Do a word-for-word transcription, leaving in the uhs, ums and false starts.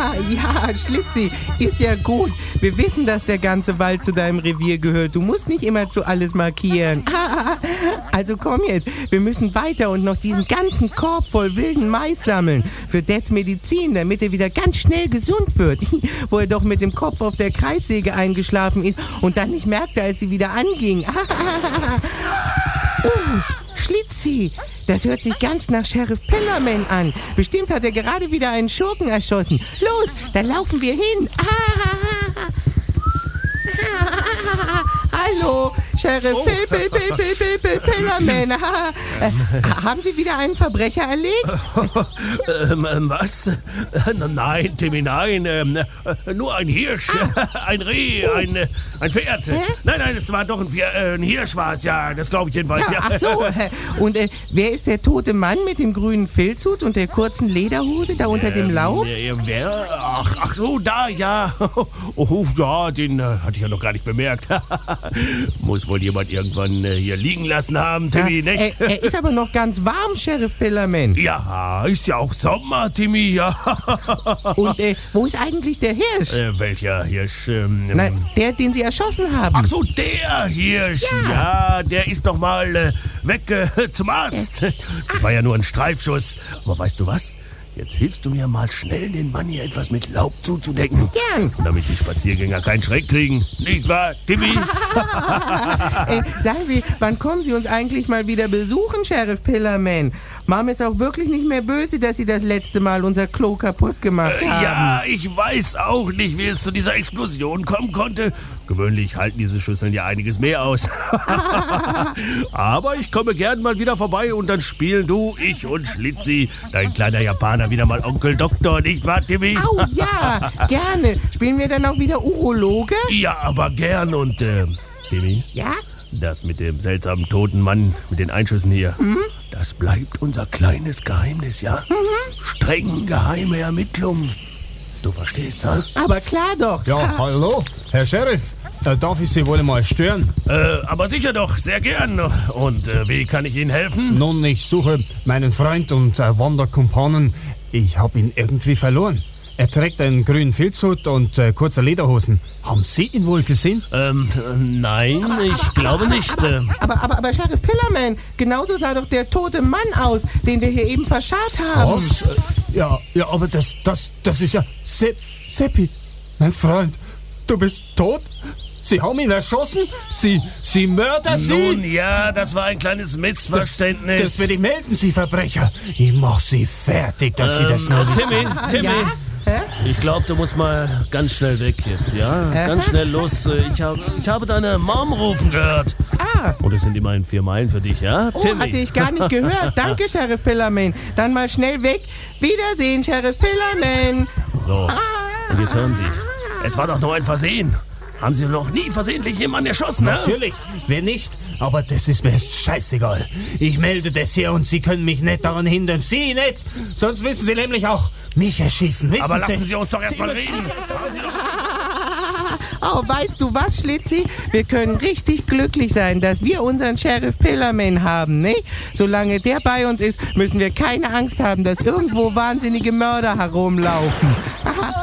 Ja, Schlitzi, ist ja gut. Wir wissen, dass der ganze Wald zu deinem Revier gehört. Du musst nicht immer zu alles markieren. Also komm jetzt, wir müssen weiter und noch diesen ganzen Korb voll wilden Mais sammeln. Für Dads Medizin, damit er wieder ganz schnell gesund wird. Wo er doch mit dem Kopf auf der Kreissäge eingeschlafen ist und dann nicht merkte, als sie wieder anging. Oh, Schlitzi, das hört sich ganz nach Sheriff Pillerman an. Bestimmt hat er gerade wieder einen Schurken erschossen. Los, da laufen wir hin. Hallo, Sheriff Oh. Pil, Pil, Pil, Pil, Pil, Pil, Pillerman. äh, haben Sie wieder einen Verbrecher erlegt? ähm, ähm, was? Äh, nein, Timmy, nein. Ähm, äh, nur ein Hirsch, Ah. ein Reh, ein, äh, ein Pferd. Hä? Nein, nein, es war doch ein, Pferd, äh, ein Hirsch war es, ja. Das glaube ich jedenfalls, ja. Ja, ach so. äh, Und äh, wer ist der tote Mann mit dem grünen Filzhut und der kurzen Lederhose da unter dem Laub? Äh, wer? Ach, ach so, da, ja. Oh, ja, den äh, hatte ich ja noch gar nicht bemerkt. Muss wohl jemand irgendwann äh, hier liegen lassen haben, Timmy, Ja, nicht? Er, er ist aber noch ganz warm, Sheriff Pillerman. Ja, ist ja auch Sommer, Timmy, ja. Und äh, wo ist eigentlich der Hirsch? äh, welcher Hirsch? Ähm, Na, der, den Sie erschossen haben. Ach so, der Hirsch. Ja. Ja, der ist doch mal äh, weg äh, zum Arzt. Das war ja nur ein Streifschuss. Aber weißt du was? Jetzt hilfst du mir mal schnell, den Mann hier etwas mit Laub zuzudecken. Gern. Damit die Spaziergänger keinen Schreck kriegen. Nicht wahr, Timmy? Ey, sagen Sie, wann kommen Sie uns eigentlich mal wieder besuchen, Sheriff Pillerman? Mom ist auch wirklich nicht mehr böse, dass Sie das letzte Mal unser Klo kaputt gemacht Äh, haben. ja, ich weiß auch nicht, wie es zu dieser Explosion kommen konnte. Gewöhnlich halten diese Schüsseln ja einiges mehr aus. Aber ich komme gern mal wieder vorbei und dann spielen du, ich und Schlitzi, dein kleiner Japaner, wieder mal Onkel Doktor, nicht wahr, Timmy? Au, ja, gerne. Spielen wir dann auch wieder Urologe? Ja, aber gern und, äh, Timmy, Ja? das mit dem seltsamen toten Mann mit den Einschüssen hier, das bleibt unser kleines Geheimnis, ja? Streng geheime Ermittlungen. Du verstehst, ha? Aber klar doch. Ja, hallo, Herr Sheriff. Äh, darf ich Sie wohl mal stören? Äh, aber sicher doch, sehr gern. Und äh, wie kann ich Ihnen helfen? Nun, ich suche meinen Freund und äh, Wanderkumpanen. Ich habe ihn irgendwie verloren. Er trägt einen grünen Filzhut und äh, kurze Lederhosen. Haben Sie ihn wohl gesehen? Ähm, äh, nein, ich glaube nicht. Äh, Aber, aber, aber Sheriff Pillerman, genauso sah doch der tote Mann aus, den wir hier eben verscharrt haben. Was? Äh, ja, ja, aber das, das, das ist ja Sepp, Seppi, mein Freund. Du bist tot? Sie haben ihn erschossen? Sie, Sie Mörder, Sie? Nun ja, das war ein kleines das, Missverständnis. das will ich melden, Sie Verbrecher. Ich mach Sie fertig, dass Sie das nur wissen. Timmy, Timmy. Ja? Hä? Ich glaube, du musst mal ganz schnell weg jetzt, ja? Ganz schnell los. Äh, Ich habe, ich habe deine Mom rufen gehört. Ah. Und es sind immerhin vier Meilen für dich, ja? Oh, hatte ich gar nicht gehört. Danke, Sheriff Pillerman. Dann mal schnell weg. Wiedersehen, Sheriff Pillerman. So, und jetzt hören Sie. Es war doch nur ein Versehen. Haben Sie noch nie versehentlich jemanden erschossen, ne? Natürlich, wer nicht? Aber das ist mir jetzt scheißegal. Ich melde das hier und Sie können mich nicht daran hindern. Sie nicht! Sonst müssen Sie nämlich auch mich erschießen. Wissen Aber Sie? lassen Sie uns doch erst mal müssen- reden. Oh, weißt du was, Schlitzi? Wir können richtig glücklich sein, dass wir unseren Sheriff Pillerman haben, ne? Solange der bei uns ist, müssen wir keine Angst haben, dass irgendwo wahnsinnige Mörder herumlaufen.